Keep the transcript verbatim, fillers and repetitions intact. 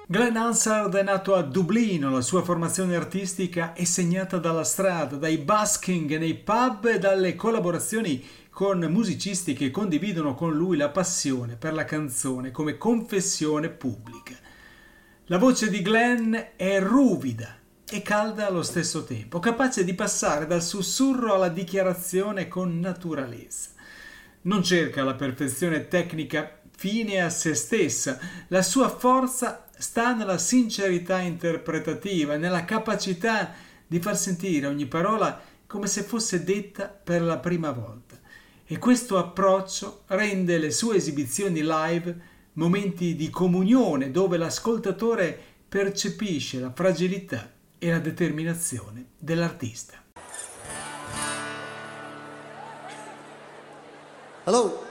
Glenn Hansard è nato a Dublino, la sua formazione artistica è segnata dalla strada, dai busking nei pub e dalle collaborazioni con musicisti che condividono con lui la passione per la canzone come confessione pubblica. La voce di Glenn è ruvida e calda allo stesso tempo, capace di passare dal sussurro alla dichiarazione con naturalezza. Non cerca la perfezione tecnica fine a se stessa, la sua forza sta nella sincerità interpretativa, nella capacità di far sentire ogni parola come se fosse detta per la prima volta. E questo approccio rende le sue esibizioni live momenti di comunione dove l'ascoltatore percepisce la fragilità e la determinazione dell'artista. Hello.